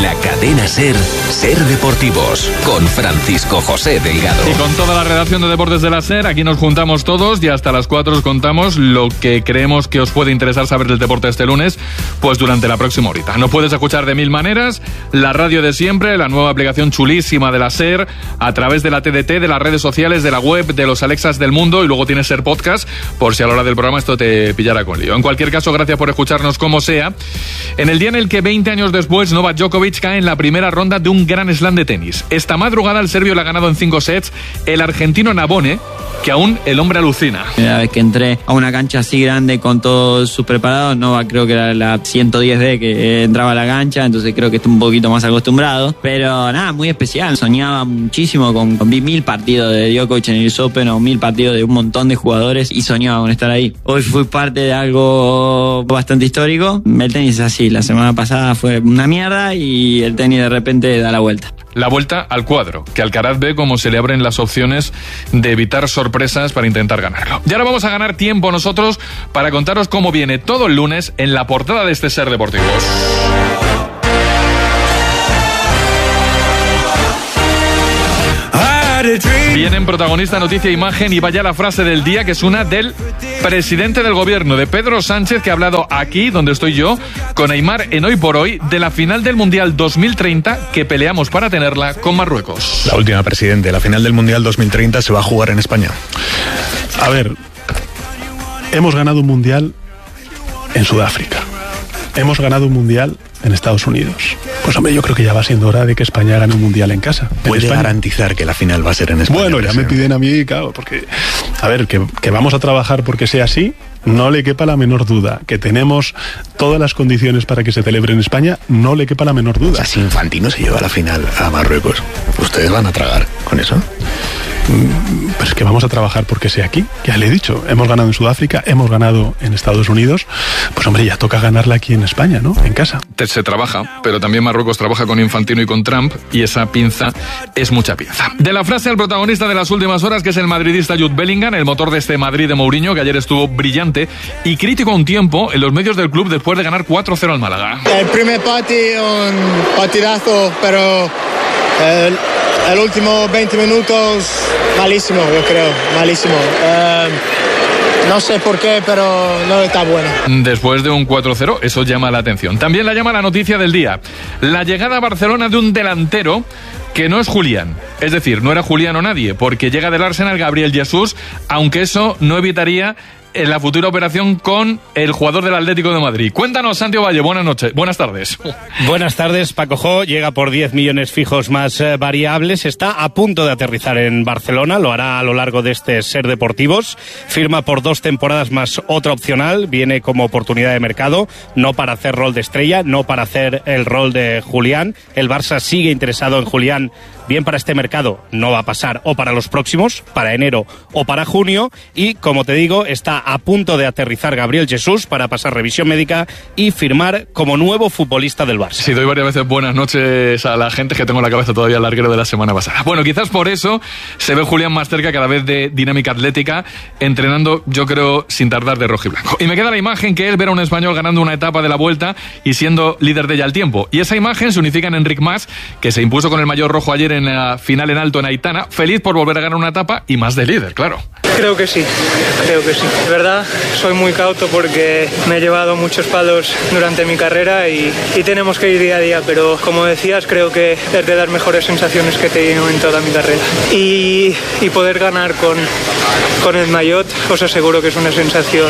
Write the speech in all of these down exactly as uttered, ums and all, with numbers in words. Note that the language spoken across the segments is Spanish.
la cadena SER, SER Deportivos, con Francisco José Delgado. Y con toda la redacción de Deportes de la SER, aquí nos juntamos todos y hasta las cuatro os contamos lo que creemos que os puede interesar saber del deporte este lunes, pues durante la próxima horita. Nos puedes escuchar de mil maneras, la radio de siempre, la nueva aplicación chulísima de la SER, a través de la T D T, de las redes sociales, de la web, de los Alexas del mundo, y luego tienes SER Podcast, por si a la hora del programa esto te pillara con lío. En cualquier caso, gracias por escucharnos como sea. En el día en el que veinte años después Novak Djokovic cae en la primera ronda de un Grand Slam de tenis. Esta madrugada el serbio le ha ganado en cinco sets el argentino Nabone, que aún el hombre alucina. La vez que entré a una cancha así grande con todos sus preparados, Novak creo que era la ciento diez D que entraba a la cancha, entonces creo que está un poquito más acostumbrado. Pero nada, muy especial. Soñaba muchísimo con, con vi mil partidos de Djokovic en el U S Open o mil partidos de un montón de jugadores y soñaba con estar ahí. Hoy fui parte de algo bastante histórico. El tenis es así, la semana pasada fue una mierda y el tenis de repente da la vuelta. La vuelta al cuadro, que Alcaraz ve cómo se le abren las opciones de evitar sorpresas para intentar ganarlo. Y ahora vamos a ganar tiempo nosotros para contaros cómo viene todo el lunes en la portada de este SER Deportivos. Vienen protagonista, noticia, imagen y vaya la frase del día, que es una del presidente del gobierno, de Pedro Sánchez, que ha hablado aquí, donde estoy yo, con Aimar en Hoy por Hoy, de la final del Mundial dos mil treinta, que peleamos para tenerla con Marruecos. La última, presidente, la final del Mundial dos mil treinta se va a jugar en España. A ver, hemos ganado un Mundial en Sudáfrica. Hemos ganado un Mundial en Estados Unidos. Pues hombre, yo creo que ya va siendo hora de que España gane un Mundial en casa. ¿Puede garantizar que la final va a ser en España? Bueno, ya me piden a mí, claro, porque... A ver, que, que vamos a trabajar porque sea así, no le quepa la menor duda. Que tenemos todas las condiciones para que se celebre en España, no le quepa la menor duda. O sea, si Infantino se lleva la final a Marruecos, ¿ustedes van a tragar con eso? Pero es que vamos a trabajar porque sea aquí. Ya le he dicho, hemos ganado en Sudáfrica, hemos ganado en Estados Unidos. Pues hombre, ya toca ganarla aquí en España, ¿no? En casa. Se trabaja, pero también Marruecos trabaja con Infantino y con Trump, y esa pinza es mucha pieza. De la frase al protagonista de las últimas horas, que es el madridista Jude Bellingham, el motor de este Madrid de Mourinho, que ayer estuvo brillante y crítico a un tiempo en los medios del club después de ganar cuatro cero al Málaga. El primer partido, un partidazo, pero el, el último veinte minutos, malísimo, yo creo, malísimo. Uh, No sé por qué, pero no está bueno. Después de un cuatro cero, eso llama la atención. También la llama la noticia del día. La llegada a Barcelona de un delantero que no es Julián. Es decir, no era Julián o nadie, porque llega del Arsenal Gabriel Jesús, aunque eso no evitaría en la futura operación con el jugador del Atlético de Madrid. Cuéntanos, Santi Valle, buenas noches, buenas tardes. Buenas tardes, Paco Jo, llega por diez millones fijos más eh, variables, está a punto de aterrizar en Barcelona, lo hará a lo largo de este SER Deportivos, firma por dos temporadas más otra opcional, viene como oportunidad de mercado, no para hacer rol de estrella, no para hacer el rol de Julián, el Barça sigue interesado en Julián, bien para este mercado, no va a pasar, o para los próximos, para enero o para junio, y como te digo, está a punto de aterrizar Gabriel Jesús para pasar revisión médica y firmar como nuevo futbolista del Barça. Sí, doy varias veces buenas noches a la gente, que tengo en la cabeza todavía el larguero de la semana pasada. Bueno, quizás por eso se ve Julián más cerca cada vez de dinámica atlética, entrenando, yo creo, sin tardar de rojo y blanco. Y me queda la imagen que él ver a un español ganando una etapa de la Vuelta y siendo líder de ella al tiempo. Y esa imagen se unifica en Enric Mas, que se impuso con el maillot rojo ayer en la final en alto en Aitana, feliz por volver a ganar una etapa y más de líder, claro. Creo que sí, creo que sí. De verdad, soy muy cauto porque me he llevado muchos palos durante mi carrera y, y tenemos que ir día a día, pero como decías, creo que es de las mejores sensaciones que he tenido en toda mi carrera. Y, y poder ganar con, con el maillot, os aseguro que es una sensación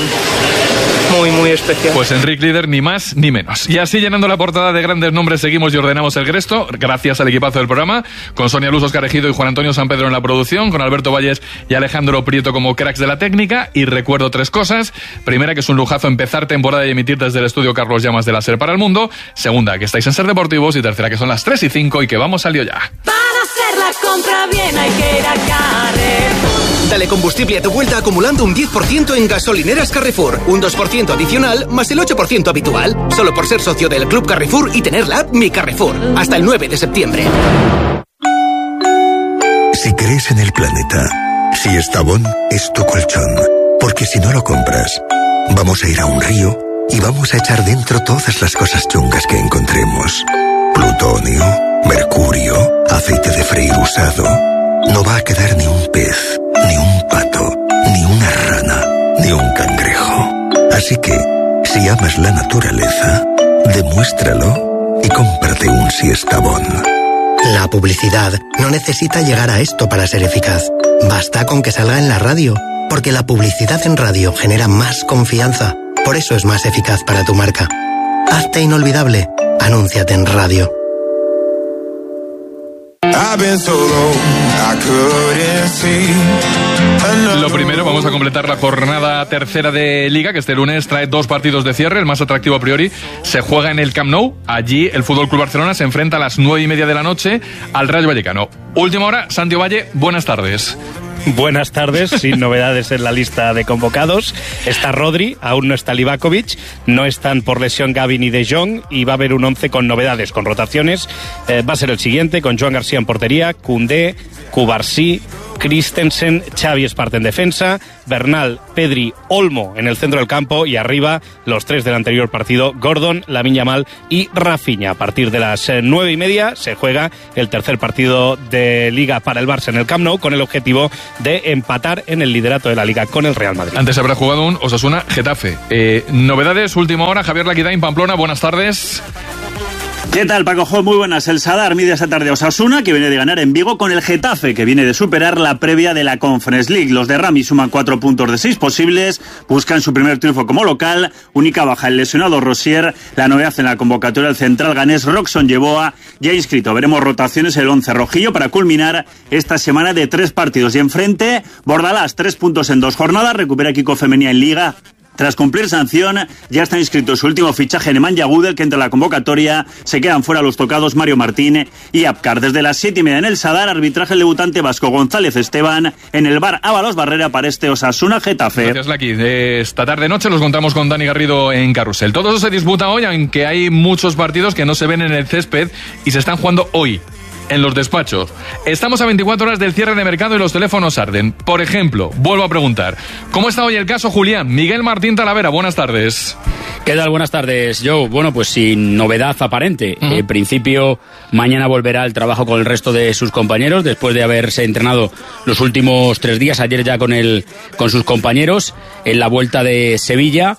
muy, muy especial. Pues Enric líder, ni más ni menos. Y así, llenando la portada de grandes nombres, seguimos y ordenamos el resto, gracias al equipazo del programa, con Sonia Luz, Óscar Ejido y Juan Antonio San Pedro en la producción, con Alberto Valles y Alejandro Prieto como cracks de la técnica. Y recuerdo tres cosas. Primera, que es un lujazo empezar temporada y emitir desde el estudio Carlos Llamas de la SER para el mundo. Segunda, que estáis en SER Deportivos. Y tercera, que son las tres y cinco y que vamos al lío ya. Para hacer la compra bien hay que ir a Carrefour. Dale combustible a tu vuelta acumulando un diez por ciento en gasolineras Carrefour, un dos por ciento adicional más el ocho por ciento habitual, solo por ser socio del Club Carrefour y tener la app Mi Carrefour, hasta el nueve de septiembre. Si crees en el planeta, si Estrabón es tu colchón, porque si no lo compras, vamos a ir a un río y vamos a echar dentro todas las cosas chungas que encontremos. Plutonio, pasado, no va a quedar ni un pez, ni un pato, ni una rana, ni un cangrejo. Así que, si amas la naturaleza, demuéstralo y cómprate un Siestabón. La publicidad no necesita llegar a esto para ser eficaz. Basta con que salga en la radio, porque la publicidad en radio genera más confianza. Por eso es más eficaz para tu marca. Hazte inolvidable. Anúnciate en radio. Lo primero, vamos a completar la jornada tercera de Liga, que este lunes trae dos partidos de cierre. El más atractivo a priori se juega en el Camp Nou. Allí el F C Barcelona se enfrenta a las nueve y media de la noche al Rayo Vallecano. Última hora, Santi Valle, buenas tardes. Buenas tardes, sin novedades en la lista de convocados. Está Rodri, aún no está Livakovic, no están por lesión Gavi ni De Jong, y va a haber un once con novedades, con rotaciones. Eh, va a ser el siguiente, con Joan García en portería, Koundé, Cubarsí, Christensen, Xavi Esparta en defensa, Bernal, Pedri, Olmo en el centro del campo, y arriba los tres del anterior partido, Gordon, Lamine Yamal y Rafinha. A partir de las nueve y media se juega el tercer partido de Liga para el Barça en el Camp Nou, con el objetivo de empatar en el liderato de la Liga con el Real Madrid. Antes habrá jugado un Osasuna-Getafe. Eh, novedades, última hora, Javier Laquidain, Pamplona, buenas tardes. ¿Qué tal, Paco Jo? Muy buenas. El Sadar mide esta tarde a Osasuna, que viene de ganar en Vigo, con el Getafe, que viene de superar la previa de la Conference League. Los de Rami suman cuatro puntos de seis posibles, buscan su primer triunfo como local. Única baja el lesionado Rosier. La novedad en la convocatoria del central ganés Roxon Yeboah, ya inscrito. Veremos rotaciones el once rojillo para culminar esta semana de tres partidos. Y enfrente, Bordalás, tres puntos en dos jornadas, recupera Kiko Femenía en Liga. Tras cumplir sanción, ya está inscrito su último fichaje, Nemanja Gudel, que entra en la convocatoria. Se quedan fuera los tocados Mario Martín y Apcar. Desde las siete y media en el Sadar, arbitraje el debutante vasco González Esteban. En el bar Ábalos Barrera para este Osasuna Getafe. Gracias, Laki. Esta tarde noche los contamos con Dani Garrido en Carrusel. Todo eso se disputa hoy, aunque hay muchos partidos que no se ven en el césped y se están jugando hoy en los despachos. Estamos a veinticuatro horas del cierre de mercado y los teléfonos arden. Por ejemplo, vuelvo a preguntar, ¿cómo está hoy el caso Julián? Miguel Martín Talavera, buenas tardes. ¿Qué tal? Buenas tardes, Joe. Bueno, pues sin novedad aparente. Uh-huh. En principio, mañana volverá al trabajo con el resto de sus compañeros, después de haberse entrenado los últimos tres días, ayer ya con, el, con sus compañeros, en la vuelta de Sevilla.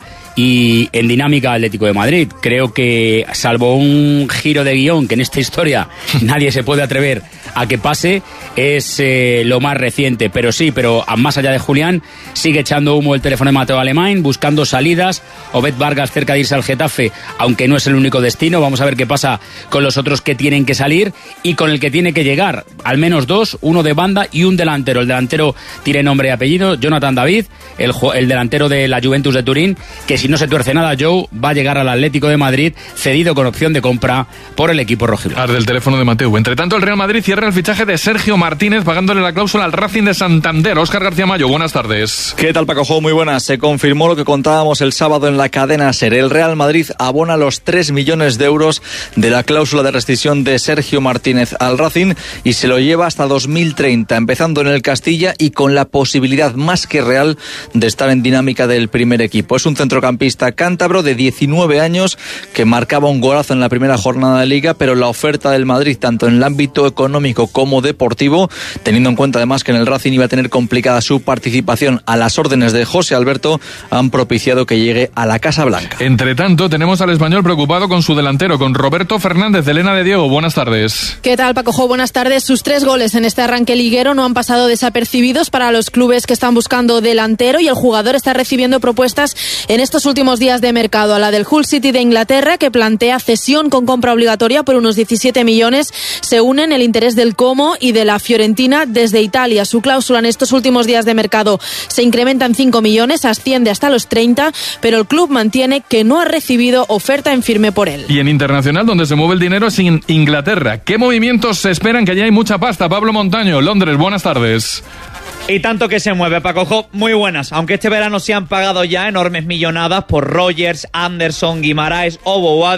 Y en dinámica Atlético de Madrid. Creo que, salvo un giro de guión que en esta historia nadie se puede atrever a que pase, es eh, lo más reciente. Pero sí, pero más allá de Julián, sigue echando humo el teléfono de Mateo Alemán, buscando salidas. Obed Vargas cerca de irse al Getafe, aunque no es el único destino. Vamos a ver qué pasa con los otros que tienen que salir y con el que tiene que llegar. Al menos dos, uno de banda y un delantero. El delantero tiene nombre y apellido, Jonathan David, el, el delantero de la Juventus de Turín, que si no se tuerce nada, Joe, va a llegar al Atlético de Madrid cedido con opción de compra por el equipo rojiblanco. Arde el teléfono de Mateo. Entre tanto, el Real Madrid cierra el fichaje de Sergio Martínez pagándole la cláusula al Racing de Santander. Óscar García Mayo, buenas tardes. ¿Qué tal, Paco Jo? Muy buenas. Se confirmó lo que contábamos el sábado en la cadena SER. El Real Madrid abona los tres millones de euros de la cláusula de rescisión de Sergio Martínez al Racing y se lo lleva hasta dos mil treinta, empezando en el Castilla y con la posibilidad más que real de estar en dinámica del primer equipo. Es un centrocampista cántabro de diecinueve años que marcaba un golazo en la primera jornada de Liga, pero la oferta del Madrid, tanto en el ámbito económico como deportivo, teniendo en cuenta además que en el Racing iba a tener complicada su participación a las órdenes de José Alberto, han propiciado que llegue a la Casa Blanca. Entre tanto, tenemos al Español preocupado con su delantero, con Roberto Fernández. de Elena de Diego, buenas tardes. ¿Qué tal, Paco Jo? Buenas tardes. Sus tres goles en este arranque liguero no han pasado desapercibidos para los clubes que están buscando delantero, y el jugador está recibiendo propuestas en estos últimos días de mercado. A la del Hull City de Inglaterra, que plantea cesión con compra obligatoria por unos diecisiete millones, se unen el interés del Como y de la Fiorentina desde Italia. Su cláusula en estos últimos días de mercado se incrementa en cinco millones, asciende hasta los treinta, pero el club mantiene que no ha recibido oferta en firme por él. Y en internacional, donde se mueve el dinero, es en Inglaterra. ¿Qué movimientos se esperan? Que ya hay mucha pasta. Pablo Montaño, Londres, buenas tardes. Y tanto que se mueve, Paco Jo, muy buenas. Aunque este verano se han pagado ya enormes millonadas por Rogers, Anderson, Guimaraes o Bouadi,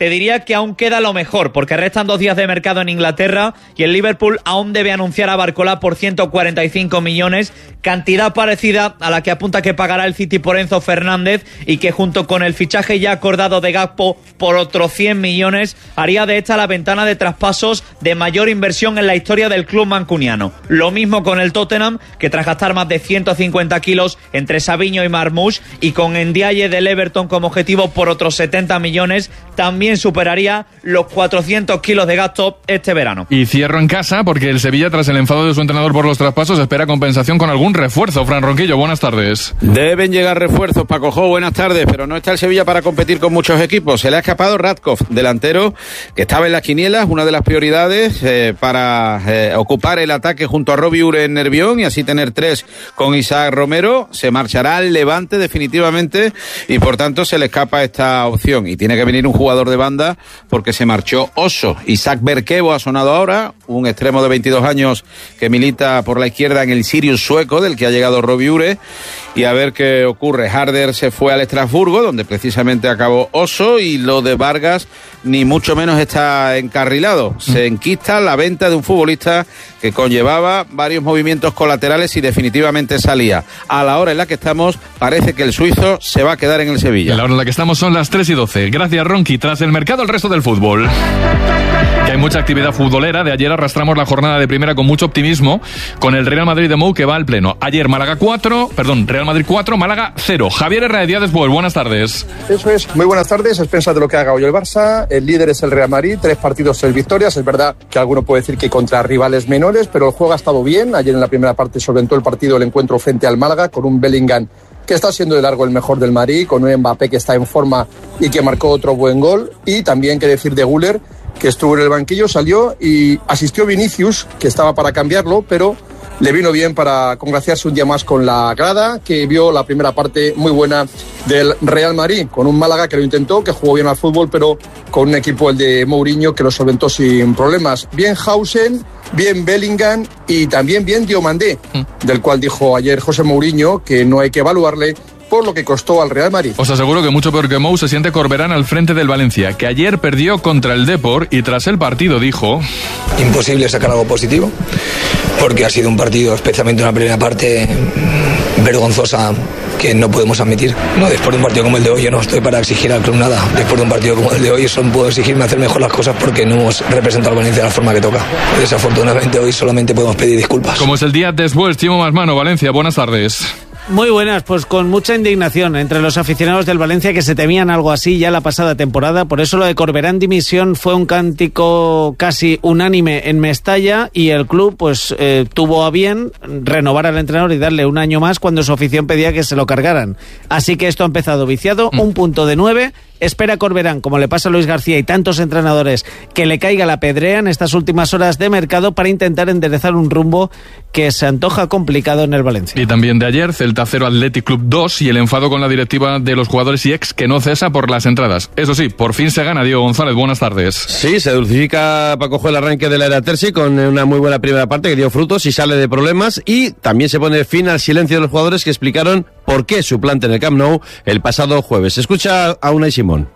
te diría que aún queda lo mejor, porque restan dos días de mercado en Inglaterra y el Liverpool aún debe anunciar a Barcola por ciento cuarenta y cinco millones, cantidad parecida a la que apunta que pagará el City por Enzo Fernández y que junto con el fichaje ya acordado de Gakpo por otros cien millones haría de esta la ventana de traspasos de mayor inversión en la historia del club mancuniano. Lo mismo con el Tottenham, que tras gastar más de ciento cincuenta kilos entre Savinho y Marmoush y con Ndiaye del Everton como objetivo por otros setenta millones, también superaría los cuatrocientos kilos de gasto este verano. Y cierro en casa porque el Sevilla, tras el enfado de su entrenador por los traspasos, espera compensación con algún refuerzo. Fran Ronquillo, buenas tardes. Deben llegar refuerzos, Paco Jo, buenas tardes, pero no está el Sevilla para competir con muchos equipos. Se le ha escapado Radkov, delantero que estaba en las quinielas, una de las prioridades eh, para eh, ocupar el ataque junto a Robbie Ure en Nervión y así tener tres con Isaac Romero. Se marchará al Levante definitivamente y por tanto se le escapa esta opción y tiene que venir un jugador de banda porque se marchó Oso. Isaac Berkevo ha sonado ahora, un extremo de veintidós años que milita por la izquierda en el Sirius sueco, del que ha llegado Robbie Ure, y a ver qué ocurre. Harder se fue al Estrasburgo, donde precisamente acabó Oso, y lo de Vargas ni mucho menos está encarrilado. Se enquista la venta de un futbolista que conllevaba varios movimientos colaterales y definitivamente salía. A la hora en la que estamos, parece que el suizo se va a quedar en el Sevilla. A la hora en la que estamos son las tres y doce. Gracias, Ronqui. Tras el mercado, el resto del fútbol. Que hay mucha actividad futbolera. De ayer arrastramos la jornada de primera con mucho optimismo, con el Real Madrid de Mou que va al pleno. Ayer Málaga cuatro, perdón, Real Madrid cuatro, Málaga cero. Javier Herrera de Bull, buenas tardes. Eso es, muy buenas tardes. A expensas de lo que haga hoy el Barça, el líder es el Real Madrid, tres partidos, seis victorias. Es verdad que alguno puede decir que contra rivales menores, pero el juego ha estado bien. Ayer en la primera parte solventó el partido el encuentro frente al Málaga con un Bellingham que está siendo de largo el mejor del Madrid, con un Mbappé que está en forma y que marcó otro buen gol. Y también que decir de Güler, que estuvo en el banquillo, salió y asistió Vinicius, que estaba para cambiarlo, pero le vino bien para congraciarse un día más con la grada, que vio la primera parte muy buena del Real Madrid, con un Málaga que lo intentó, que jugó bien al fútbol, pero con un equipo, el de Mourinho, que lo solventó sin problemas. Bien Hausen, bien Bellingham y también bien Diomandé, mm. del cual dijo ayer José Mourinho que no hay que evaluarle por lo que costó al Real Madrid. Os aseguro que mucho peor que Mou se siente Corberán al frente del Valencia, que ayer perdió contra el Depor y tras el partido dijo: imposible sacar algo positivo, porque ha sido un partido, especialmente una primera parte vergonzosa, que no podemos admitir. No, después de un partido como el de hoy, yo no estoy para exigir al club nada. Después de un partido como el de hoy, solo puedo exigirme hacer mejor las cosas porque no hemos representado al Valencia de la forma que toca. Desafortunadamente hoy solamente podemos pedir disculpas. Como es el día después, Chimo Masmano, Valencia, buenas tardes. Muy buenas, pues con mucha indignación entre los aficionados del Valencia, que se temían algo así ya la pasada temporada. Por eso lo de Corberán dimisión fue un cántico casi unánime en Mestalla, y el club pues eh, tuvo a bien renovar al entrenador y darle un año más cuando su afición pedía que se lo cargaran. Así que esto ha empezado viciado, mm. un punto de nueve. Espera Corberán, como le pasa a Luis García y tantos entrenadores, que le caiga la pedrea en estas últimas horas de mercado para intentar enderezar un rumbo que se antoja complicado en el Valencia. Y también de ayer, Celta cero, Athletic Club dos, y el enfado con la directiva de los jugadores y ex que no cesa por las entradas. Eso sí, por fin se gana. Diego González, buenas tardes. Sí, se dulcifica Paco Jo el arranque de la era Terzi con una muy buena primera parte que dio frutos y sale de problemas, y también se pone fin al silencio de los jugadores que explicaron por qué suplante en el Camp Nou el pasado jueves. Escucha a Unai Simón.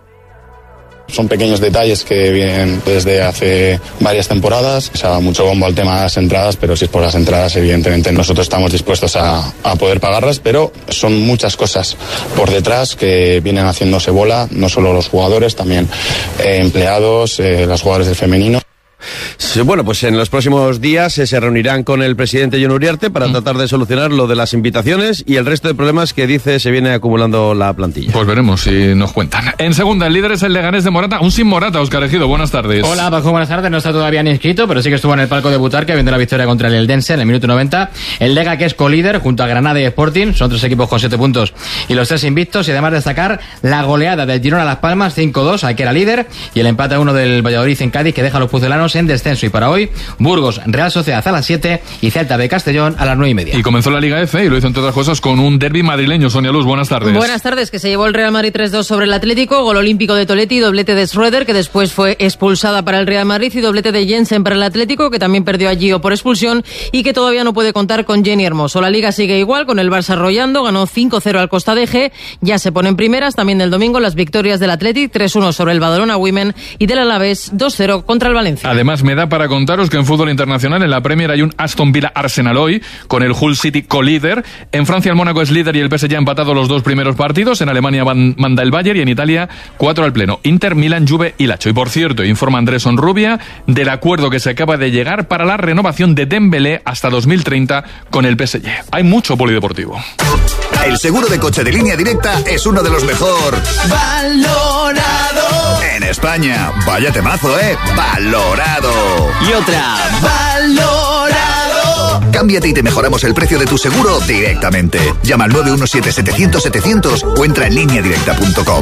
Son pequeños detalles que vienen desde hace varias temporadas. Se da mucho bombo al tema de las entradas, pero si es por las entradas, evidentemente nosotros estamos dispuestos a, a poder pagarlas, pero son muchas cosas por detrás que vienen haciéndose bola, no solo los jugadores, también eh, empleados, eh, los jugadores del femenino. Bueno, pues en los próximos días eh, se reunirán con el presidente Jon Uriarte para mm. tratar de solucionar lo de las invitaciones y el resto de problemas que dice se viene acumulando la plantilla. Pues veremos si nos cuentan. En segunda, el líder es el Leganés de Morata, aún sin Morata. Óscar Ejido, buenas tardes. Hola, Paco, buenas tardes. No está todavía ni inscrito, pero sí que estuvo en el palco de Butarque viendo la victoria contra el Eldense en el minuto noventa. El Lega, que es colíder junto a Granada y Sporting, son tres equipos con siete puntos y los tres invictos, y además destacar la goleada del Girona a Las Palmas cinco dos, al que era líder, y el empate a uno del Valladolid en Cádiz, que deja a los pucelanos Vallecanoos en descenso. Y para hoy, Burgos, Real Sociedad a las siete y Celta de Castellón a las nueve y media. Y comenzó la Liga F y lo hizo entre otras cosas con un derbi madrileño. Sonia Luz, buenas tardes. Buenas tardes, que se llevó el Real Madrid tres dos sobre el Atlético, gol olímpico de Toletti, doblete de Schroeder, que después fue expulsada para el Real Madrid, y doblete de Jensen para el Atlético, que también perdió a Gio por expulsión y que todavía no puede contar con Jenny Hermoso. La Liga sigue igual, con el Barça arrollando, ganó cinco cero al Costa de G, ya se ponen primeras. También del domingo las victorias del Athletic, tres uno sobre el Badalona Women, y del Alavés dos cero contra el Valencia. Además, me da para contaros que en fútbol internacional en la Premier hay un Aston Villa Arsenal hoy, con el Hull City co-líder. En Francia el Mónaco es líder y el P S G ha empatado los dos primeros partidos. En Alemania van, manda el Bayern, y en Italia cuatro al pleno. Inter, Milan, Juve y Lazio. Y por cierto, informa Andrés Onrubia del acuerdo que se acaba de llegar para la renovación de Dembélé hasta dos mil treinta con el P S G. Hay mucho polideportivo. El seguro de coche de Línea Directa es uno de los mejor valorado en España. Vaya temazo, ¿eh? Valorado. Y otra, valorado. Cámbiate y te mejoramos el precio de tu seguro directamente. Llama al nueve uno siete, setecientos, setecientos o entra en línea directa punto com.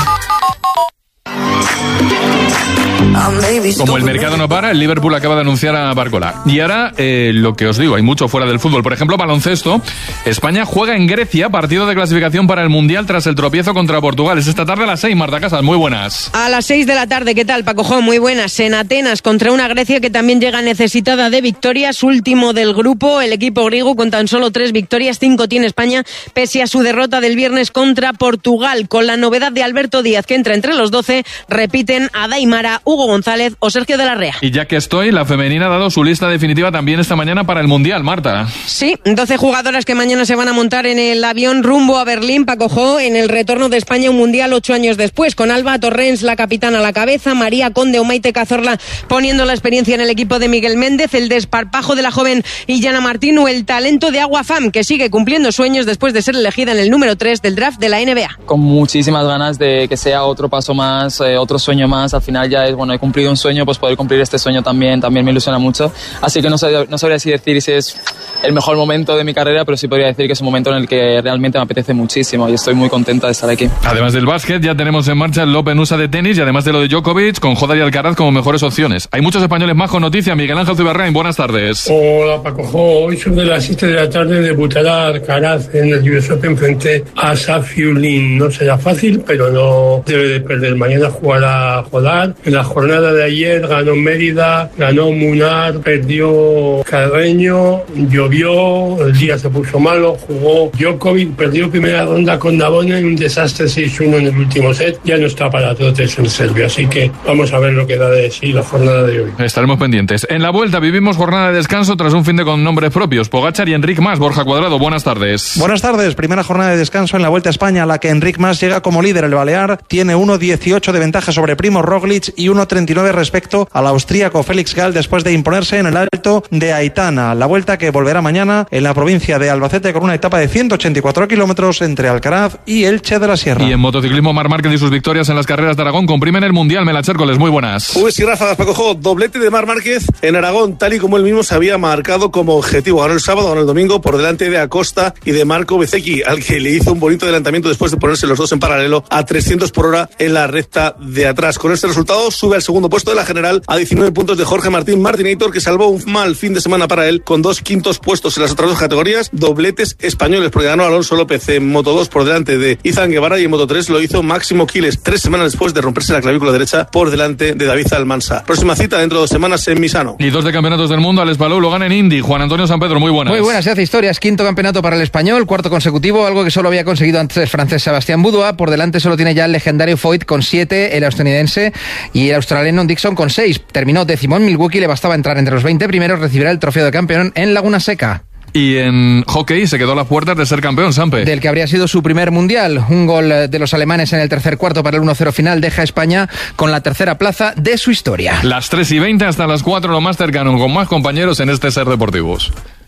Como el mercado no para, el Liverpool acaba de anunciar a Barcola. Y ahora, eh, lo que os digo, hay mucho fuera del fútbol. Por ejemplo, baloncesto. España juega en Grecia, partido de clasificación para el Mundial tras el tropiezo contra Portugal. Es esta tarde a las seis, Marta Casas, muy buenas. A las seis de la tarde, ¿qué tal, Paco Jo? Muy buenas. En Atenas, contra una Grecia que también llega necesitada de victorias, último del grupo. El equipo griego con tan solo tres victorias, cinco tiene España, pese a su derrota del viernes contra Portugal. Con la novedad de Alberto Díaz, que entra entre los doce, repiten a Daimara, Hugo González o Sergio de la Rea. Y ya que estoy, la femenina ha dado su lista definitiva también esta mañana para el Mundial, Marta. Sí, doce jugadoras que mañana se van a montar en el avión rumbo a Berlín, Paco Jo, en el retorno de España a un Mundial ocho años después, con Alba Torrens, la capitana, a la cabeza, María Conde o Maite Cazorla poniendo la experiencia en el equipo de Miguel Méndez, el desparpajo de la joven Illana Martín o el talento de Agua Fam, que sigue cumpliendo sueños después de ser elegida en el número tres del draft de la N B A. Con muchísimas ganas de que sea otro paso más, eh, otro sueño más. Al final ya es, bueno, he cumplido un sueño, pues poder cumplir este sueño también, también me ilusiona mucho. Así que no sabría, no sabría si decir si es el mejor momento de mi carrera, pero sí podría decir que es un momento en el que realmente me apetece muchísimo y estoy muy contenta de estar aquí. Además del básquet, ya tenemos en marcha el Open U S A de tenis, y además de lo de Djokovic, con Joda y Alcaraz como mejores opciones. Hay muchos españoles más con noticia. Miguel Ángel Zuberrain, buenas tardes. Hola, Paco Jo. Hoy sobre las siete de la tarde debutará Alcaraz en el U S Open frente a Safiullin. No será fácil, pero no debe de perder. Mañana jugará Jodar. En la jornada de ayer ganó Mérida, ganó Munar, perdió Carreño, llovió, el día se puso malo, jugó Djokovic, perdió primera ronda con Navone en un desastre seis uno en el último set. Ya no está para trotes en Serbia, así que vamos a ver lo que da de sí la jornada de hoy. Estaremos pendientes. En la vuelta vivimos jornada de descanso tras un fin de con nombres propios. Pogačar y Enric Mas. Borja Cuadrado, buenas tardes. Buenas tardes. Primera jornada de descanso en la Vuelta a España, a la que Enric Mas llega como líder. El balear tiene uno dieciocho de ventaja sobre Primo Roglic y uno treinta y nueve respecto al austríaco Félix Gall, después de imponerse en el Alto de Aitana. La Vuelta que volverá mañana en la provincia de Albacete con una etapa de ciento ochenta y cuatro kilómetros entre Alcaraz y Elche de la Sierra. Y en motociclismo, Marc Márquez y sus victorias en las carreras de Aragón comprimen el Mundial. Mela Chércoles, muy buenas. Uy, sí, ráfagas, Paco Jo. Doblete de Marc Márquez en Aragón, tal y como él mismo se había marcado como objetivo. Ganó el sábado, ganó el domingo por delante de Acosta y de Marco Bezzecchi, al que le hizo un bonito adelantamiento después de ponerse los dos en paralelo a trescientos por hora en la recta de atrás. Con este resultado sube al segundo puesto de la general a diecinueve puntos de Jorge Martín Martinator, que salvó un mal fin de semana para él con dos quintos puestos en las otras dos categorías, dobletes españoles, porque ganó Alonso López en Moto dos por delante de Izan Guevara, y en Moto tres lo hizo Máximo Quiles, tres semanas después de romperse la clavícula derecha por delante de David Almansa. Próxima cita dentro de dos semanas en Misano. Y dos de campeonatos del mundo, Alex Palou lo gana en Indy. Juan Antonio San Pedro, muy buenas. Muy buenas, se hace historias. Quinto campeonato para el español, cuarto consecutivo, algo que solo había conseguido antes el francés Sebastián Boudoir. Por delante solo tiene ya el legendario Foyt con siete, el estadounidense y el australiano Dixon con seis. Terminó décimo en Milwaukee, le bastaba entrar entre los veinte primeros, recibirá el trofeo de campeón en Laguna Seca. Y en hockey se quedó a las puertas de ser campeón, Sampe. Del que habría sido su primer mundial. Un gol de los alemanes en el tercer cuarto para el uno cero final deja a España con la tercera plaza de su historia. Las tres y veinte hasta las cuatro, lo más cercano, con más compañeros en este Ser Deportivos.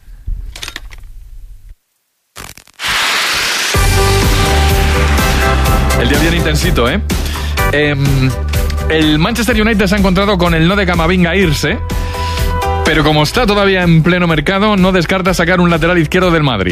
El día bien intensito, ¿eh? eh el Manchester United se ha encontrado con el no de Camavinga a irse, pero como está todavía en pleno mercado, no descarta sacar un lateral izquierdo del Madrid.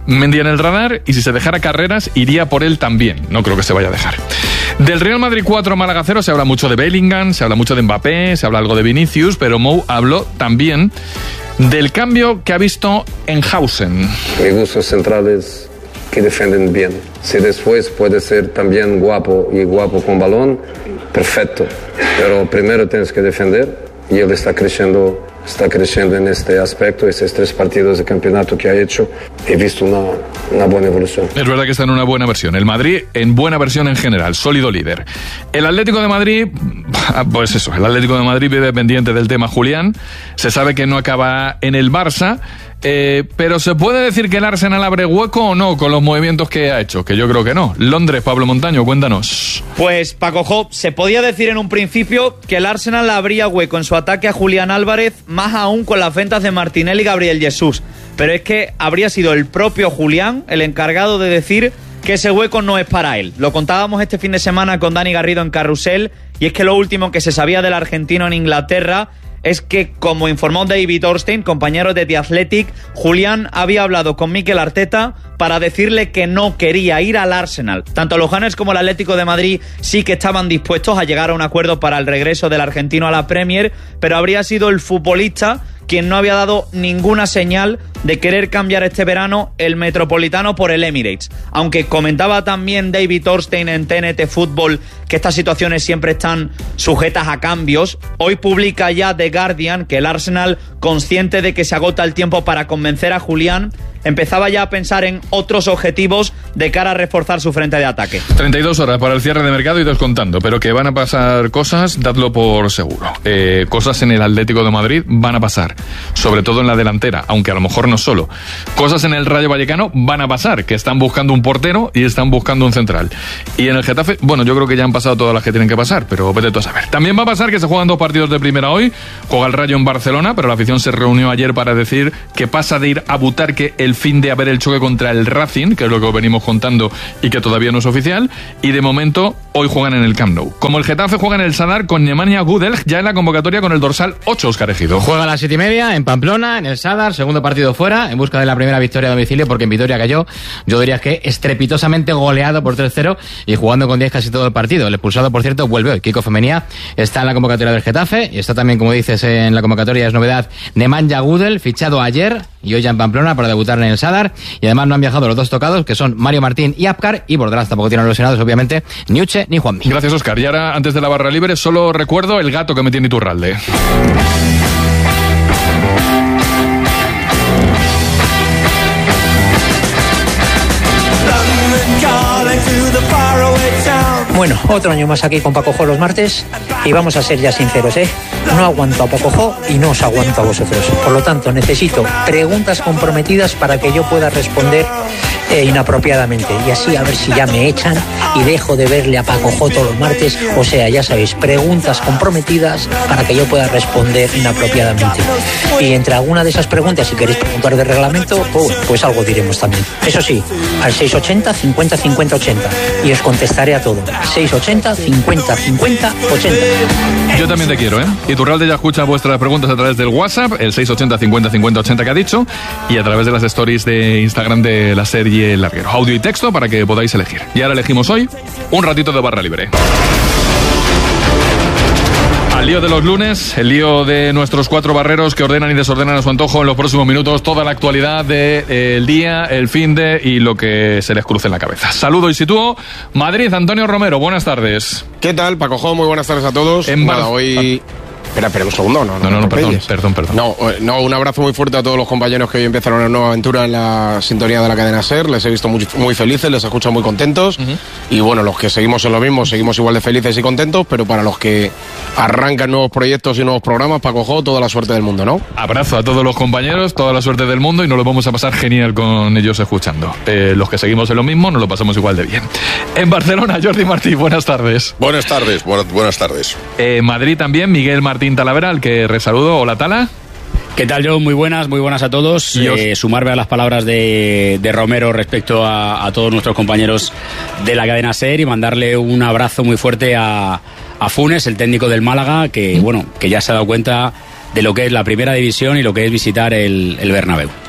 Mendy en el radar, y si se dejara Carreras, iría por él también. No creo que se vaya a dejar. Del Real Madrid cuatro, Málaga cero, se habla mucho de Bellingham, se habla mucho de Mbappé, se habla algo de Vinicius, pero Mou habló también del cambio que ha visto en Hausen. Mi gusto central es que defienden bien. Si después puede ser también guapo y guapo con balón, perfecto. Pero primero tienes que defender, y él está creciendo, está creciendo en este aspecto. Estos tres partidos de campeonato que ha hecho, he visto una, una buena evolución. Es verdad que está en una buena versión. El Madrid en buena versión en general, sólido líder. El Atlético de Madrid, pues eso, el Atlético de Madrid vive pendiente del tema Julián. Se sabe que no acaba en el Barça. Eh, pero ¿se puede decir que el Arsenal abre hueco o no con los movimientos que ha hecho? Que yo creo que no. Londres, Pablo Montaño, cuéntanos. Pues, Paco Jo, se podía decir en un principio que el Arsenal abría hueco en su ataque a Julián Álvarez, más aún con las ventas de Martinelli y Gabriel Jesús. Pero es que habría sido el propio Julián el encargado de decir que ese hueco no es para él. Lo contábamos este fin de semana con Dani Garrido en Carrusel, y es que lo último que se sabía del argentino en Inglaterra es que, como informó David Ornstein, compañero de The Athletic, Julián había hablado con Mikel Arteta para decirle que no quería ir al Arsenal. Tanto los Gunners como el Atlético de Madrid sí que estaban dispuestos a llegar a un acuerdo para el regreso del argentino a la Premier, pero habría sido el futbolista quien no había dado ninguna señal de querer cambiar este verano el Metropolitano por el Emirates. Aunque comentaba también David Ornstein en T N T Fútbol que estas situaciones siempre están sujetas a cambios, hoy publica ya The Guardian que el Arsenal, consciente de que se agota el tiempo para convencer a Julián, empezaba ya a pensar en otros objetivos de cara a reforzar su frente de ataque. treinta y dos horas para el cierre de mercado y descontando, pero que van a pasar cosas, dadlo por seguro. Eh, cosas en el Atlético de Madrid van a pasar, sobre todo en la delantera, aunque a lo mejor no solo. Cosas en el Rayo Vallecano van a pasar, que están buscando un portero y están buscando un central. Y en el Getafe, bueno, yo creo que ya han pasado todas las que tienen que pasar, pero vete tú a saber. También va a pasar que se juegan dos partidos de primera hoy. Juega el Rayo en Barcelona, pero la afición se reunió ayer para decir que pasa de ir a Butarque el fin de haber el choque contra el Racing, que es lo que os venimos contando y que todavía no es oficial, y de momento hoy juegan en el Camp Nou. Como el Getafe juega en el Sadar con Nemanja Gudelj, ya en la convocatoria con el dorsal ocho, Óscar Ejido. Juega a las siete y media en Pamplona, en el Sadar, segundo partido fuera, en busca de la primera victoria a domicilio, porque en Vitoria cayó, yo diría que estrepitosamente goleado por tres cero y jugando con diez casi todo el partido. El expulsado, por cierto, vuelve hoy. Kiko Femenía está en la convocatoria del Getafe y está también, como dices, en la convocatoria, es novedad, Nemanja Gudelj, fichado ayer y hoy ya en Pamplona para debutar en el Sadar, y además no han viajado los dos tocados, que son Mario Martín y Apcar, y Bordelás tampoco tienen lesionados, obviamente, ni Uche ni Juanmi. Gracias, Óscar. Y ahora, antes de la barra libre, solo recuerdo el gato que me tiene Iturralde. Bueno, otro año más aquí con Paco Jo los martes, y vamos a ser ya sinceros, ¿eh? No aguanto a Paco Jo y no os aguanto a vosotros. Por lo tanto, necesito preguntas comprometidas para que yo pueda responder eh, inapropiadamente, y así a ver si ya me echan y dejo de verle a Paco Jo todos los martes. O sea, ya sabéis, preguntas comprometidas para que yo pueda responder inapropiadamente. Y entre alguna de esas preguntas, si queréis preguntar de reglamento, pues, pues algo diremos también. Eso sí, al seis ochenta, cincuenta, cincuenta, ochenta, y os contestaré a todo. seis ochenta, cincuenta, cincuenta, ochenta. Yo también te quiero, ¿eh? Iturralde ya escucha vuestras preguntas a través del WhatsApp, el seis ochenta, cincuenta, cincuenta, ochenta que ha dicho, y a través de las stories de Instagram de la serie El Larguero. Audio y texto para que podáis elegir. Y ahora elegimos hoy un ratito de barra libre. Al lío de los lunes, el lío de nuestros cuatro barreros que ordenan y desordenan a su antojo en los próximos minutos toda la actualidad del de, día, el finde y lo que se les cruce en la cabeza. Saludo y sitúo. Madrid, Antonio Romero, buenas tardes. ¿Qué tal, Paco Jo? Muy buenas tardes a todos. En Nada, hoy... Espera, espera un segundo. No, no, no, no perdón, perdón, perdón. No, no, un abrazo muy fuerte a todos los compañeros que hoy empezaron una nueva aventura en la sintonía de la cadena SER. Les he visto muy, muy felices, les escucho muy contentos. Uh-huh. Y bueno, los que seguimos en lo mismo, seguimos igual de felices y contentos, pero para los que arrancan nuevos proyectos y nuevos programas, Paco Jo, toda la suerte del mundo, ¿no? Abrazo a todos los compañeros, toda la suerte del mundo, y nos lo vamos a pasar genial con ellos escuchando. Eh, los que seguimos en lo mismo, nos lo pasamos igual de bien. En Barcelona, Jordi Martí, buenas tardes. Buenas tardes, buenas, buenas tardes. En Madrid también, Miguel Martín Talavera, al que resaludo. Hola, Tala. ¿Qué tal, John? Muy buenas, muy buenas a todos. Eh, sumarme a las palabras de, de Romero respecto a, a todos nuestros compañeros de la cadena SER y mandarle un abrazo muy fuerte a, a Funes, el técnico del Málaga, que, bueno, que ya se ha dado cuenta de lo que es la primera división y lo que es visitar el, el Bernabéu.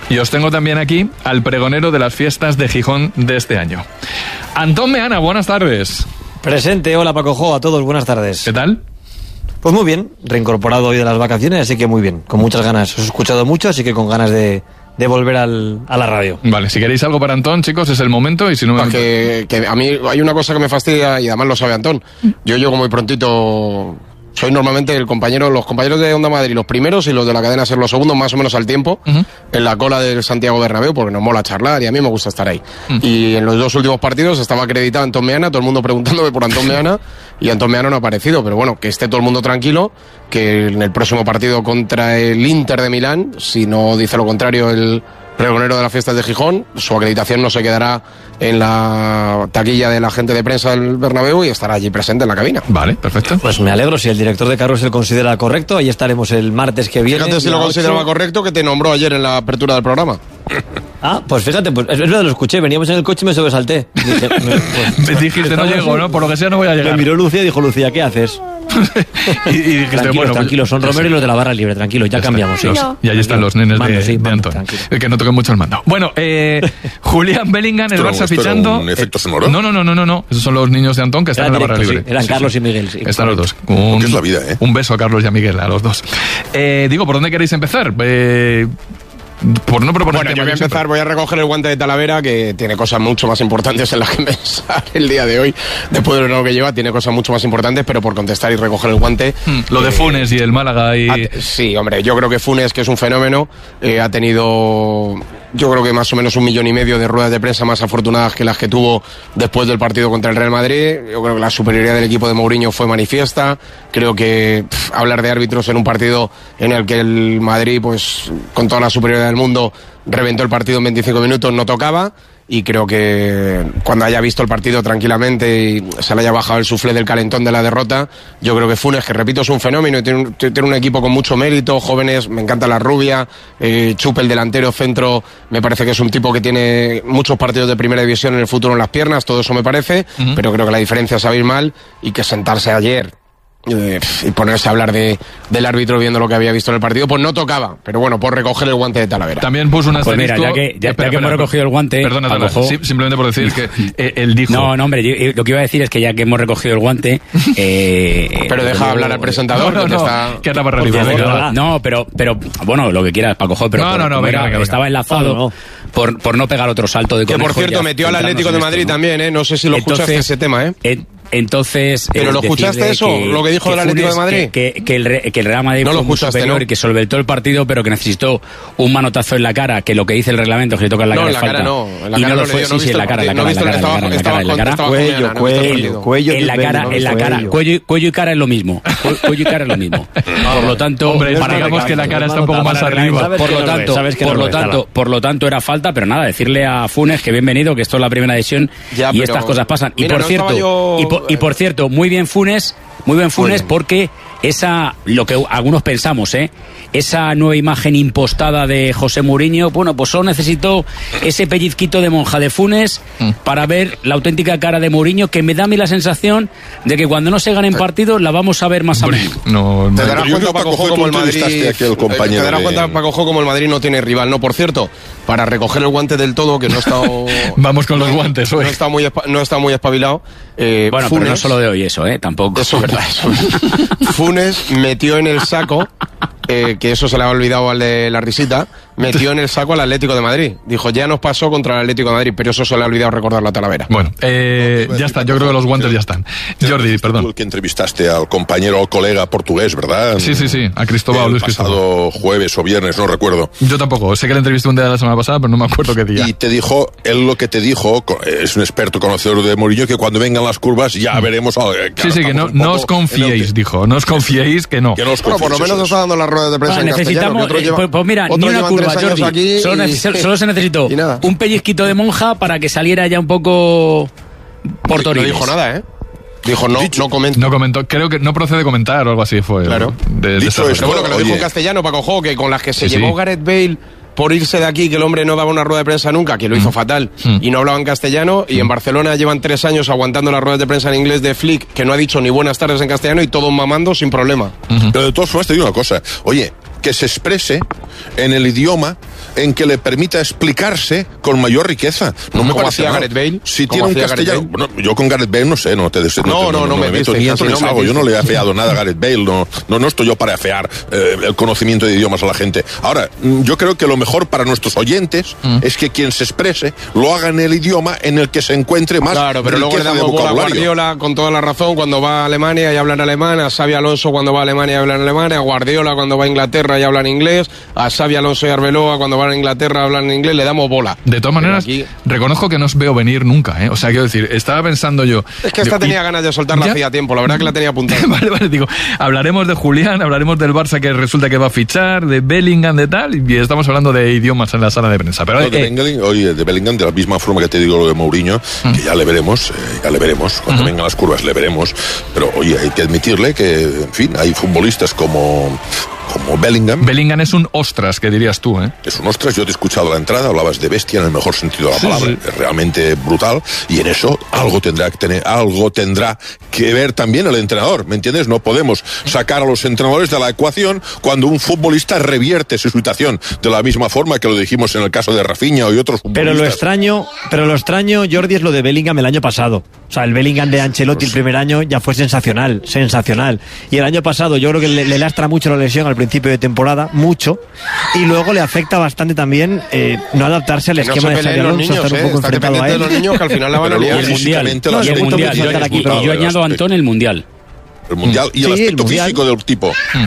Y os tengo también aquí al pregonero de las fiestas de Gijón de este año. Antón Meana, buenas tardes. Presente, hola Paco Jo, a todos, buenas tardes. ¿Qué tal? Pues muy bien, reincorporado hoy de las vacaciones, así que muy bien, con muchas ganas. Os he escuchado mucho, así que con ganas de, de volver al, a la radio. Vale, si queréis algo para Antón, chicos, es el momento, y si no me... que, que a mí hay una cosa que me fastidia, y además lo sabe Antón. Yo llego muy prontito... Soy normalmente el compañero, los compañeros de Onda Madrid, los primeros, y los de la cadena ser los segundos, más o menos al tiempo, uh-huh. en la cola del Santiago Bernabéu, porque nos mola charlar y a mí me gusta estar ahí. Uh-huh. Y en los dos últimos partidos estaba acreditado Antón Meana, todo el mundo preguntándome por Antón Meana, y Antón Meana no ha aparecido, pero bueno, que esté todo el mundo tranquilo, que en el próximo partido contra el Inter de Milán, si no dice lo contrario el pregonero de las fiestas de Gijón, su acreditación no se quedará en la taquilla de la gente de prensa del Bernabéu y estará allí presente en la cabina. Vale, perfecto. Pues me alegro, si el director de carros lo considera correcto, ahí estaremos el martes que viene. Fíjate si lo consideraba correcto, que te nombró ayer en la apertura del programa. Ah, pues fíjate, pues es verdad, lo escuché, veníamos en el coche y me sobresalté. Dije, me, pues, dijiste, no llego, ¿no? Por lo que sea no voy a llegar. Me miró Lucía y dijo, Lucía, ¿qué haces? y, y dijiste, tranquilo, bueno, tranquilo, son Romero y los de la barra libre, tranquilo, ya, ya cambiamos. Sí. Los, y ahí están los nenes mando, de, sí, de mando, Antón, tranquilo. Que no toquen mucho el mando. Bueno, eh, Julián Bellingham, el Barça fichando... ¿Un efecto sonoro? No, no, no, no, no, no, esos son los niños de Antón que están Era en la barra directo, libre. Sí. Eran sí, Carlos sí. y Miguel, sí. Están los dos. Un, es la vida, ¿eh? Un beso a Carlos y a Miguel, a los dos. Eh, digo, ¿por dónde queréis empezar? Eh... Por no proponer bueno, yo voy a empezar, voy a recoger el guante de Talavera, que tiene cosas mucho más importantes en las que pensar el día de hoy. Después de lo que lleva, tiene cosas mucho más importantes, pero por contestar y recoger el guante... Hmm, lo de Funes eh, y el Málaga y... Ha, sí, hombre, yo creo que Funes, que es un fenómeno, eh, ha tenido... Yo creo que más o menos un millón y medio de ruedas de prensa más afortunadas que las que tuvo después del partido contra el Real Madrid. Yo creo que la superioridad del equipo de Mourinho fue manifiesta. Creo que pff, hablar de árbitros en un partido en el que el Madrid, pues con toda la superioridad del mundo, reventó el partido en veinticinco minutos, no tocaba. Y creo que cuando haya visto el partido tranquilamente y se le haya bajado el suflé del calentón de la derrota, yo creo que Funes, que repito, es un fenómeno y tiene un, tiene un equipo con mucho mérito, jóvenes, me encanta la rubia, eh, Chupe, el delantero centro, me parece que es un tipo que tiene muchos partidos de primera división en el futuro en las piernas, todo eso me parece, uh-huh. pero creo que la diferencia es abismal y que sentarse ayer Eh, y ponerse a hablar de, del árbitro viendo lo que había visto en el partido, pues no tocaba, pero bueno, por recoger el guante de Talavera. También puso un asterisco. Pues mira, ya que, ya, espera, ya que hemos recogido el guante, perdona, perdona, sí, simplemente por decir que eh, él dijo... No, no, hombre, yo, lo que iba a decir es que ya que hemos recogido el guante... Eh, pero deja yo, hablar al presentador, no, no, que no, está... que está para arriba. No, pero, pero, bueno, lo que quieras, Paco Jo, pero no, por, no, no, venga, era, venga, estaba venga. enlazado no, no. Por, por no pegar otro salto de conejo. Que por cierto, metió al Atlético de Madrid esto, ¿no? también, ¿eh? No sé si lo Entonces, escuchaste ese tema, ¿eh? eh Entonces, ¿pero lo escuchaste eso? Que, ¿Lo que dijo del Atlético de Madrid? Que, que, que, el, que el Real Madrid no fue lo escuchaste, muy superior, ¿no? y que solventó el partido, pero que necesitó un manotazo en la cara, que lo que dice el reglamento es que le toca en la no, cara. En la cara no, en la y cara no no lo fue, dio, sí, no sí, en la cara, en la cara, en la cara, en la cara, en la cara, cuello, cuello, cuello, en la cara, en la cara, cuello, cuello y cara es lo mismo, cuello y cara es lo mismo. Por lo tanto, hombre, para digamos que la cara está un poco más arriba. Por lo tanto, por lo tanto, por lo tanto era falta, pero nada, decirle a Funes que bienvenido, que esto es la primera edición y estas cosas pasan. Y por cierto, y por cierto, muy bien Funes, muy bien Funes, porque esa, lo que algunos pensamos, ¿eh? esa nueva imagen impostada de José Mourinho, bueno, pues solo necesitó ese pellizquito de monja de Funes mm. para ver la auténtica cara de Mourinho, que me da a mí la sensación de que cuando no se ganen partidos la vamos a ver más a menudo. No, no, te darás cuenta, Paco Jo, como el Madrid, te darás cuenta, Paco Jo, como el Madrid no tiene rival. No, por cierto, para recoger el guante del todo, que no ha estado... Vamos con los guantes hoy. No está muy, no está muy espabilado. Eh, bueno, Funes, pero no solo de hoy eso, ¿eh? Tampoco. Eso es verdad. Eso. Funes metió en el saco, eh, que eso se le ha olvidado al de la risita, metió en el saco al Atlético de Madrid. Dijo, ya nos pasó contra el Atlético de Madrid, pero eso se le ha olvidado recordar la Talavera. Bueno, eh, ya está, yo creo que los guantes ya están. Jordi, perdón. Tú el que entrevistaste al compañero, al colega portugués, ¿verdad? Sí, sí, sí, a Cristóbal, Luis Cristóbal. El pasado jueves o viernes, no recuerdo. Yo tampoco, sé que le entrevisté un día de la semana pasada, pero no me acuerdo qué día. Y te dijo, él lo que te dijo, es un experto conocedor de Mourinho, que cuando vengan las curvas ya veremos... Eh, sí, sí, que no, no os confiéis, que... dijo, no os confiéis que no. Que no os bueno, por lo menos nos está dando las ruedas de prensa bueno, en necesitamos, castellano. Eh, pues, pues mira, ni una curva, Jordi. Aquí solo, y... neces solo se necesitó un pellizquito de monja para que saliera ya un poco por Torino. No dijo nada, ¿eh? Dijo, no, Dicho, no comento. No comentó, creo que no procede comentar o algo así fue. Claro. De, de Dicho esto, bueno, que lo dijo en castellano, Paco Jo, que con las que se sí, llevó sí. Gareth Bale por irse de aquí, que el hombre no daba una rueda de prensa nunca, que lo hizo mm. fatal, mm. y no hablaba en castellano, y en Barcelona llevan tres años aguantando las ruedas de prensa en inglés de Flick, que no ha dicho ni buenas tardes en castellano, y todos mamando sin problema. Mm-hmm. Pero de todas formas te digo una cosa, oye, que se exprese en el idioma en que le permita explicarse con mayor riqueza. No me parece hacía Gareth Bale. Si tiene un castellano... Bueno, yo con Gareth Bale no sé, no te des, no, no, no, no, no me, me meto ni entro ni salgo. Yo no le he afeado nada a Gareth Bale, no, no, no estoy yo para afear eh, el conocimiento de idiomas a la gente. Ahora, yo creo que lo mejor para nuestros oyentes mm. es que quien se exprese lo haga en el idioma en el que se encuentre más claro, pero luego le damos bola a Guardiola con toda la razón cuando va a Alemania y habla en alemán, a Xabi Alonso cuando va a Alemania y habla en alemán, a Guardiola cuando va a Inglaterra y habla en inglés, a Xabi Alonso y Arbeloa cuando van a Inglaterra hablan en inglés, le damos bola. De todas maneras, aquí... reconozco que no os veo venir nunca, ¿eh? O sea, quiero decir, estaba pensando yo... Es que esta yo, tenía y... ganas de soltarla ¿Ya? hacía tiempo, la verdad que la tenía apuntada. Vale, vale, digo, hablaremos de Julián, hablaremos del Barça que resulta que va a fichar, de Bellingham, de tal, y estamos hablando de idiomas en la sala de prensa. Pero, no, eh, de, Bellingham, oye, de Bellingham, de la misma forma que te digo lo de Mourinho, mm. que ya le veremos, eh, ya le veremos, cuando mm. vengan las curvas le veremos, pero oye, hay que admitirle que, en fin, hay futbolistas como... como Bellingham. Bellingham es un ostras, que dirías tú, ¿eh? Es un ostras, yo te he escuchado la entrada, hablabas de bestia en el mejor sentido de la palabra, sí, sí. Es realmente brutal, y en eso algo tendrá que tener, algo tendrá que ver también el entrenador, ¿me entiendes? No podemos sacar a los entrenadores de la ecuación cuando un futbolista revierte su situación, de la misma forma que lo dijimos en el caso de Rafinha y otros futbolistas. Pero lo extraño, pero lo extraño, Jordi, es lo de Bellingham el año pasado. O sea, el Bellingham de Ancelotti el primer año ya fue sensacional, sensacional. Y el año pasado yo creo que le, le lastra mucho la lesión al principio de temporada, mucho, y luego le afecta bastante también eh, no adaptarse al que esquema no de Xabi Alonso, estar un poco eh, enfrentado a él. De los niños que al final la van a liar. Y el mundial, no, y el mundial. Yo, aquí, yo, yo añado a Antón el mundial. El mundial y sí, el aspecto el físico del tipo. Hmm.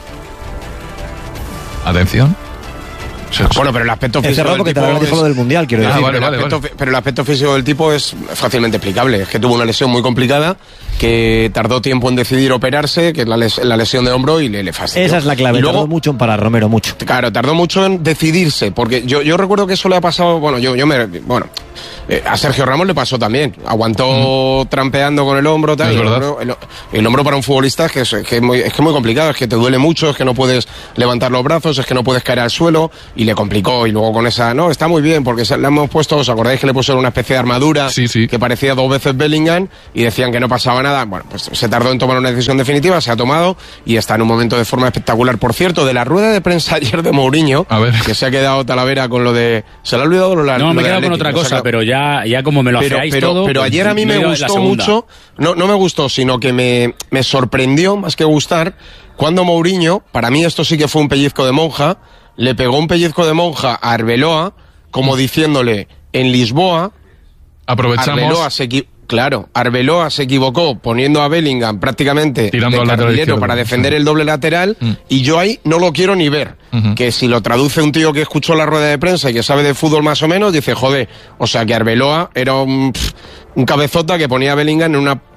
Atención. Bueno, pero el aspecto físico del tipo te es... lo del mundial, quiero decir. Ah, vale, vale, aspecto, vale. Pero el aspecto físico del tipo es fácilmente explicable. Es que tuvo una lesión muy complicada, que tardó tiempo en decidir operarse, que es la, les, la lesión de hombro, y le, le fastidió. Esa es la clave. Y luego, tardó mucho para Romero, mucho. Claro, tardó mucho en decidirse, porque yo, yo recuerdo que eso le ha pasado, bueno, yo, yo me, bueno, eh, a Sergio Ramos le pasó también. Aguantó mm. trampeando con el hombro, tal. Es el, hombro, el, el hombro para un futbolista es que es, es, que es, muy, es que es muy complicado, es que te duele mucho, es que no puedes levantar los brazos, es que no puedes caer al suelo, y le complicó. Y luego con esa, no, está muy bien, porque le hemos puesto, ¿os acordáis que le pusieron una especie de armadura sí, sí. que parecía dos veces Bellingham y decían que no pasaba nada? Bueno, pues se tardó en tomar una decisión definitiva, se ha tomado y está en un momento de forma espectacular. Por cierto, de la rueda de prensa ayer de Mourinho, a ver. que se ha quedado Talavera con lo de... ¿Se le ha olvidado lo, la, No, lo me he quedado Atlético, con otra cosa, quedado... pero ya, ya como me lo pero, afeáis pero, todo... Pero pues, ayer a mí me gustó mucho, no, no me gustó, sino que me, me sorprendió, más que gustar, cuando Mourinho, para mí esto sí que fue un pellizco de monja, le pegó un pellizco de monja a Arbeloa, como diciéndole, en Lisboa, aprovechamos... Arbeloa se equi... Claro, Arbeloa se equivocó poniendo a Bellingham prácticamente tirando de carrilero para defender sí. el doble lateral, mm. y yo ahí no lo quiero ni ver. Uh-huh. Que si lo traduce un tío que escuchó la rueda de prensa y que sabe de fútbol más o menos, dice, joder, o sea que Arbeloa era un, un cabezota que ponía a Bellingham en una